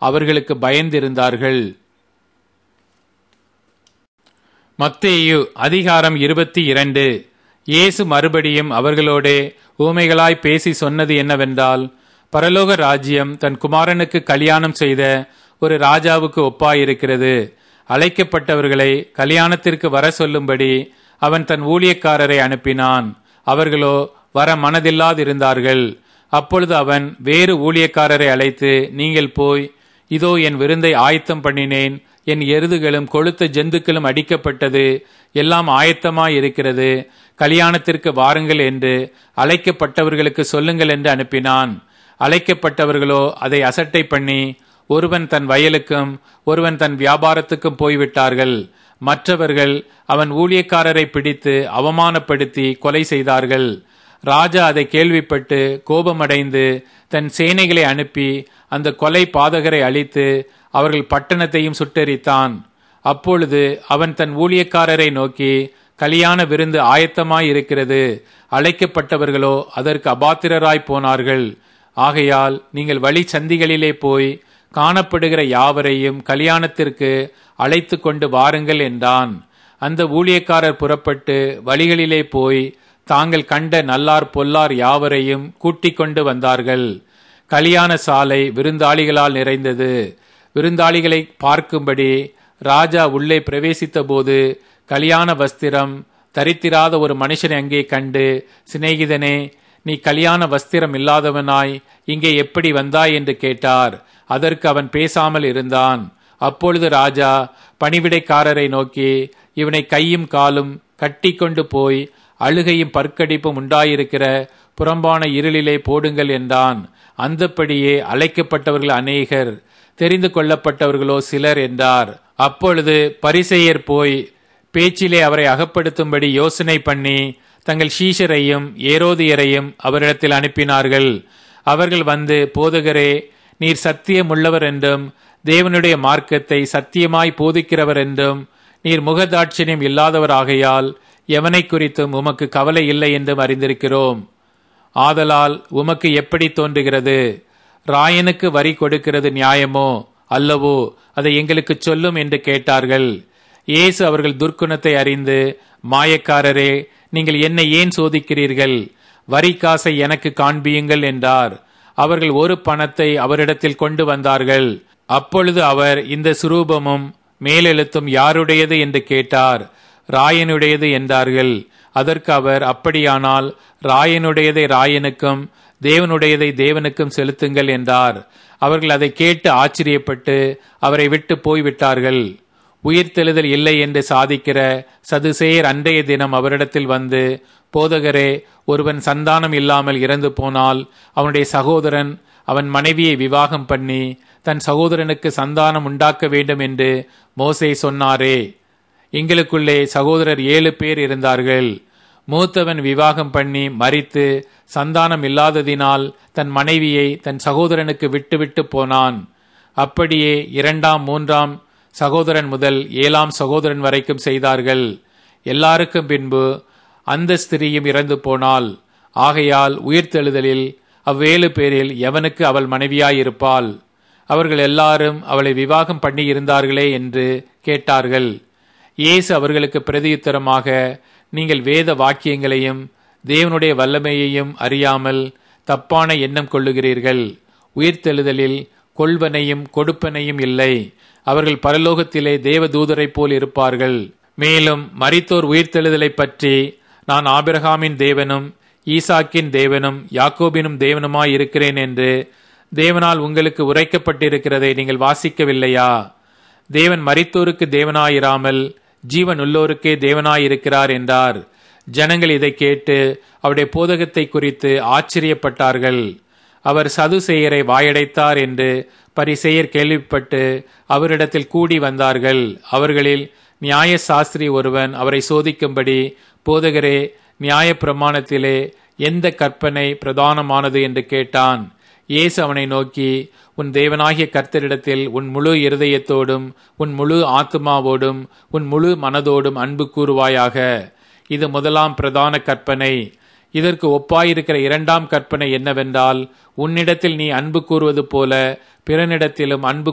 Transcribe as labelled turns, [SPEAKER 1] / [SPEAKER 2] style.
[SPEAKER 1] அவர்களுக்கு பயந்திருந்தார்கள். மத்தேயு அதிகாரம் 22. இயேசு மறுபடியும் அவர்களோடே ஊமைகளாய் பேசி சொன்னது என்னவென்றால், பரலோக ராஜ்யம் தன் குமாரனுக்கு கல்யாணம் செய்த ஒரு ராஜாவுக்கு ஒப்பாயிருக்கிறது. அழைக்கப்பட்டவர்களை கல்யாணத்திற்கு வர சொல்லும்படி அவன் தன் ஊழியக்காரரை அனுப்பினான். அவர்களோ வர மனதில்லாதிருந்தார்கள். அப்பொழுது அவன் வேறு ஊழியக்காரரை அழைத்து, நீங்கள் போய், இதோ என் விருந்தை ஆயத்தம் பண்ணினேன், என் எருதுகளும் கொழுத்த ஜந்துக்களும் அடிக்கப்பட்டது, எல்லாம் ஆயத்தமாயிருக்கிறது, கல்யாணத்திற்கு வாருங்கள் என்று அழைக்கப்பட்டவர்களுக்கு சொல்லுங்கள் என்று அனுப்பினான். அழைக்கப்பட்டவர்களோ அதை அசட்டை பண்ணி ஒருவன் தன் வயலுக்கும் ஒருவன் தன் வியாபாரத்துக்கும் போய்விட்டார்கள். மற்றவர்கள் அவன் ஊழியக்காரரை பிடித்து அவமானப்படுத்தி கொலை செய்தார்கள். ராஜா அதை கேள்விப்பட்டு கோபமடைந்து தன் சேனைகளை அனுப்பி அந்த கொலை பாதகரை அழித்து அவர்கள் பட்டணத்தையும் சுட்டெரித்தான். அப்பொழுது அவன் தன் ஊழியக்காரரை நோக்கி, கல்யாண விருந்து ஆயத்தமாயிருக்கிறது, அழைக்கப்பட்டவர்களோ அதற்கு அபாத்திரராய் போனார்கள். ஆகையால் நீங்கள் வழி சந்திகளிலே போய் காணப்படுகிற யாவரையும் கல்யாணத்திற்கு அழைத்து கொண்டு வாருங்கள் என்றான். அந்த ஊழியக்காரர் புறப்பட்டு வழிகளிலே போய் தாங்கள் கண்ட நல்லார் பொல்லார் யாவரையும் கூட்டிக் கொண்டு வந்தார்கள். கல்யாண சாலை விருந்தாளிகளால் நிறைந்தது. விருந்தாளிகளை பார்க்கும்படி ராஜா உள்ளே பிரவேசித்த போது கல்யாண வஸ்திரம் தரித்திராத ஒரு மனுஷனை அங்கே கண்டு, சிநேகிதனே, நீ கல்யாண வஸ்திரம் இல்லாதவனாய் இங்கே எப்படி வந்தாய் என்று கேட்டார். அதற்கு அவன் பேசாமல் இருந்தான். அப்பொழுது ராஜா பணிவிடைக்காரரை நோக்கி, இவனை கையும் காலும் கட்டி கொண்டு போய் அழுகையும் பற்கடிப்பும் உண்டாயிருக்கிற புறம்பான இருளிலே போடுங்கள் என்றான். அந்தப்படியே அழைக்கப்பட்டவர்கள் அநேகர், தெரிந்து கொள்ளப்பட்டவர்களோ சிலர் என்றார். அப்பொழுது பரிசேயர் போய் பேச்சிலே அவரை அகப்படுத்தும்படி யோசனை பண்ணி தங்கள் சீஷரையும் ஏரோதியரையும் அவரிடத்தில் அனுப்பினார்கள். அவர்கள் வந்து, போதகரே, நீர் சத்தியமுள்ளவர் என்றும் தேவனுடைய மார்க்கத்தை சத்தியமாய் போதிக்கிறவர் என்றும் நீர் முகதாட்சியம் இல்லாதவராகையால் எவனை குறித்தும் உமக்கு கவலை இல்லை என்றும் அறிந்திருக்கிறோம். ஆதலால் உமக்கு எப்படி தோன்றுகிறது? ராயனுக்கு வரி கொடுக்கிறது நியாயமோ அல்லவோ? அதை எங்களுக்கு சொல்லும் என்று கேட்டார்கள். இயேசு அவர்கள் துர்க்குணத்தை அறிந்து, மாயக்காரரே, நீங்கள் என்னை ஏன் சோதிக்கிறீர்கள்? வரி காசை எனக்கு காண்பியுங்கள் என்றார். அவர்கள் ஒரு பணத்தை அவரிடத்தில் கொண்டு வந்தார்கள். அப்பொழுது அவர், இந்த சுரூபமும் மேலெழுத்தும் யாருடையது என்று கேட்டார். ராயனுடையது என்றார்கள். அதற்கு அவர், அப்படியானால் ராயனுடையதை ராயனுக்கும் தேவனுடையதை தேவனுக்கும் செலுத்துங்கள் என்றார். அவர்கள் அதை கேட்டு ஆச்சரியப்பட்டு அவரை விட்டு போய்விட்டார்கள். உயிர்த்தெழுதல் இல்லை என்று சாதிக்கிற சதுசேயர் அன்றைய தினம் அவரிடத்தில் வந்து, போதகரே, ஒருவன் சந்தானம் இல்லாமல் இறந்து போனால் அவனுடைய சகோதரன் அவன் மனைவியை விவாகம் பண்ணி தன் சகோதரனுக்கு சந்தானம் உண்டாக்க வேண்டும் என்று மோசே சொன்னாரே. எங்களுக்குள்ளே சகோதரர் 7 பேர் இருந்தார்கள். மூத்தவன் விவாகம் பண்ணி மரித்து சந்தானம் இல்லாததினால் தன் மனைவியை தன் சகோதரனுக்கு விட்டு போனான். அப்படியே 2ஆம் 3ஆம் சகோதரன் முதல் 7ஆம் சகோதரன் வரைக்கும் செய்தார்கள். எல்லாருக்கும் பின்பு அந்த ஸ்திரீயும் இறந்து போனாள். ஆகையால் உயிர்த்தெழுதலில் அவ்வேழு பேரில் எவனுக்கு அவள் மனைவியாயிருப்பாள்? அவர்கள் எல்லாரும் அவளை விவாகம் பண்ணி இருந்தார்களே என்று கேட்டார்கள். இயேசு அவர்களுக்கு பிரதியுத்தரமாக, நீங்கள் வேத வாக்கியங்களையும் தேவனுடைய வல்லமையையும் அறியாமல் தப்பான எண்ணம் கொள்ளுகிறீர்கள். உயிர்த்தெழுதலில் கொள்வனையும் கொடுப்பனையும் இல்லை. அவர்கள் பரலோகத்திலே தேவ தூதரைப் போல் இருப்பார்கள். மேலும் மரித்தோர் உயிர்த்தெழுதலை பற்றி, நான் ஆபிரகாமின் தேவனும் ஈசாக்கின் தேவனும் யாக்கோபினும் தேவனுமாய் இருக்கிறேன் என்று தேவனால் உங்களுக்கு உரைக்கப்பட்டிருக்கிறதை நீங்கள் வாசிக்கவில்லையா? தேவன் மரித்தோருக்கு தேவனாயிராமல் ஜீவன் உள்ளோருக்கே தேவனாயிருக்கிறார் என்றார். ஜனங்கள் இதை கேட்டு அவருடைய போதகத்தை குறித்து ஆச்சரியப்பட்டார்கள். அவர் சதுசேயரை வாயடைத்தார் என்று பரிசேயர் கேள்விப்பட்டு அவரிடத்தில் கூடி வந்தார்கள். அவர்களில் நியாய சாஸ்திரி ஒருவன் அவரை சோதிக்கும்படி, போதகரே, நியாய பிரமாணத்திலே எந்த கற்பனை பிரதானமானது என்று கேட்டான். இயேசு அவனை நோக்கி, உன் தேவனாகிய கர்த்தரிடத்தில் உன் முழு இருதயத்தோடும் உன் முழு ஆத்துமாவோடும் உன் முழு மனதோடும் அன்பு கூறுவாயாக. இது முதலாம் பிரதான கற்பனை. இதற்கு ஒப்பாயிருக்கிற 2ஆம் கற்பனை என்னவென்றால், உன்னிடத்தில் நீ அன்பு கூறுவது போல பிறனிடத்திலும் அன்பு